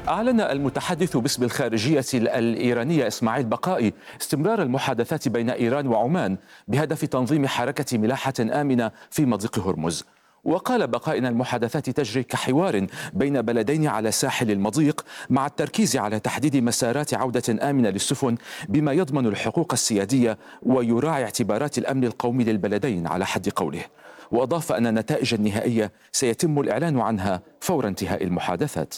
أعلن المتحدث باسم الخارجية الإيرانية إسماعيل بقائي استمرار المحادثات بين إيران وعمان بهدف تنظيم حركة ملاحة آمنة في مضيق هرمز. وقال بقائي إن المحادثات تجري كحوار بين بلدين على ساحل المضيق، مع التركيز على تحديد مسارات عودة آمنة للسفن بما يضمن الحقوق السيادية ويراعي اعتبارات الأمن القومي للبلدين على حد قوله. وأضاف أن النتائج النهائية سيتم الإعلان عنها فور انتهاء المحادثات.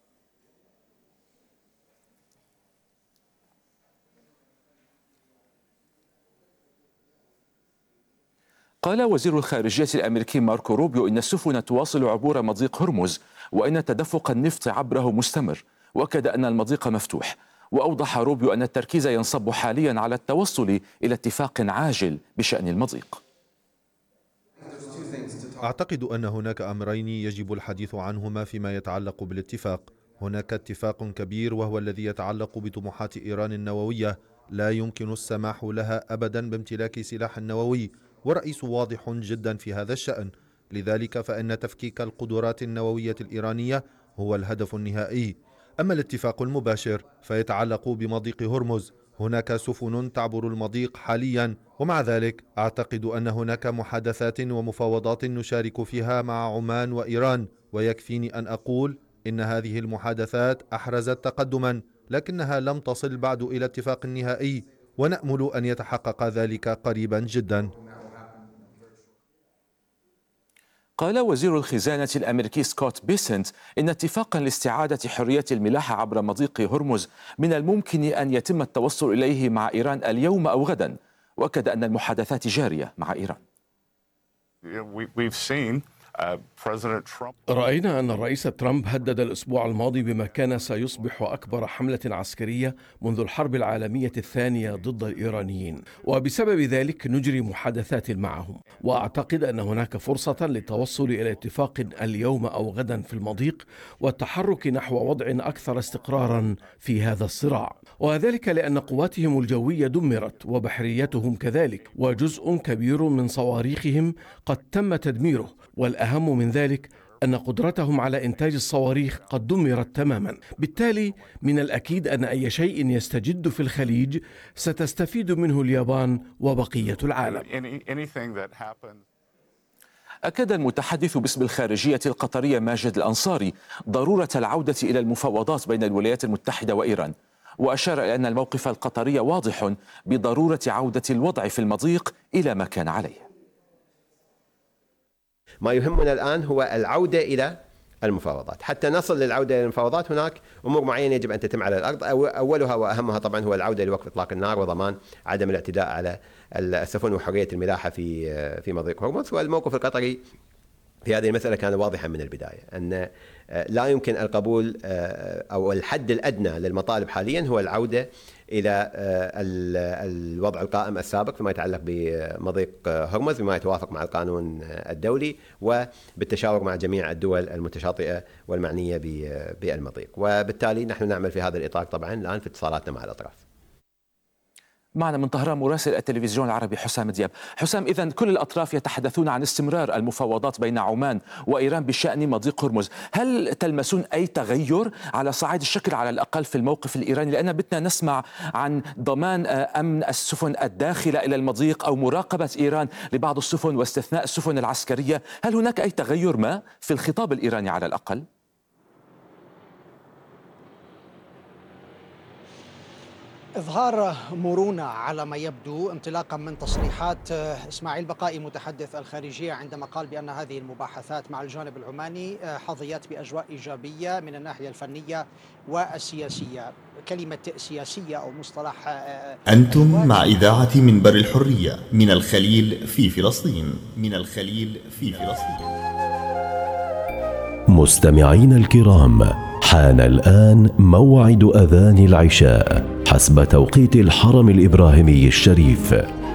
قال وزير الخارجية الأمريكي ماركو روبيو إن السفن تواصل عبور مضيق هرمز، وإن تدفق النفط عبره مستمر، وأكد أن المضيق مفتوح. وأوضح روبيو أن التركيز ينصب حاليا على التوصل إلى اتفاق عاجل بشأن المضيق. أعتقد أن هناك أمرين يجب الحديث عنهما فيما يتعلق بالاتفاق. هناك اتفاق كبير وهو الذي يتعلق بطموحات إيران النووية، لا يمكن السماح لها أبدا بامتلاك سلاح نووي، ورئيس واضح جدا في هذا الشأن. لذلك فإن تفكيك القدرات النووية الإيرانية هو الهدف النهائي. أما الاتفاق المباشر فيتعلق بمضيق هرمز. هناك سفن تعبر المضيق حاليا، ومع ذلك أعتقد أن هناك محادثات ومفاوضات نشارك فيها مع عمان وإيران، ويكفيني أن أقول إن هذه المحادثات أحرزت تقدما، لكنها لم تصل بعد إلى اتفاق نهائي، ونأمل أن يتحقق ذلك قريبا جدا. قال وزير الخزانة الأمريكي سكوت بيسنت إن اتفاقا لاستعادة حرية الملاحة عبر مضيق هرمز من الممكن أن يتم التوصل إليه مع إيران اليوم أو غدا، وأكد أن المحادثات جارية مع إيران. رأينا أن الرئيس ترامب هدد الأسبوع الماضي بما كان سيصبح أكبر حملة عسكرية منذ الحرب العالمية الثانية ضد الإيرانيين، وبسبب ذلك نجري محادثات معهم. وأعتقد أن هناك فرصة للتوصل إلى اتفاق اليوم أو غدا في المضيق، والتحرك نحو وضع أكثر استقرارا في هذا الصراع، وذلك لأن قواتهم الجوية دمرت وبحريتهم كذلك، وجزء كبير من صواريخهم قد تم تدميره، والأهم من ذلك أن قدرتهم على إنتاج الصواريخ قد دمرت تماما. بالتالي من الأكيد أن أي شيء يستجد في الخليج ستستفيد منه اليابان وبقية العالم. أكد المتحدث باسم الخارجية القطرية ماجد الأنصاري ضرورة العودة إلى المفاوضات بين الولايات المتحدة وإيران، وأشار إلى أن الموقف القطري واضح بضرورة عودة الوضع في المضيق إلى ما كان عليه. ما يهمنا الآن هو العودة إلى المفاوضات. حتى نصل للعودة إلى المفاوضات هناك أمور معينة يجب أن تتم على الأرض، أولها وأهمها طبعا هو العودة لوقف إطلاق النار وضمان عدم الاعتداء على السفن وحرية الملاحة في مضيق هرمز. والموقف القطري في هذه المسألة كان واضحا من البداية، أن لا يمكن القبول أو الحد الأدنى للمطالب حاليا هو العودة إلى الوضع القائم السابق فيما يتعلق بمضيق هرمز بما يتوافق مع القانون الدولي وبالتشاور مع جميع الدول المتشاطئة والمعنية بالمضيق. وبالتالي نحن نعمل في هذا الإطار طبعا الآن في اتصالاتنا مع الأطراف. معنا من طهران مراسل التلفزيون العربي حسام دياب. حسام، إذن كل الأطراف يتحدثون عن استمرار المفاوضات بين عمان وإيران بشأن مضيق هرمز. هل تلمسون أي تغير على صعيد الشكل على الأقل في الموقف الإيراني؟ لأن بدنا نسمع عن ضمان أمن السفن الداخلة إلى المضيق أو مراقبة إيران لبعض السفن واستثناء السفن العسكرية. هل هناك أي تغير ما في الخطاب الإيراني على الأقل؟ إظهار مرونة على ما يبدو، انطلاقا من تصريحات إسماعيل بقائي متحدث الخارجية عندما قال بأن هذه المباحثات مع الجانب العماني حظيت بأجواء إيجابية من الناحية الفنية والسياسية. كلمة سياسية أو مصطلح أنتم مع إذاعة منبر الحرية من الخليل في فلسطين. مستمعين الكرام، حان الآن موعد أذان العشاء حسب توقيت الحرم الإبراهيمي الشريف.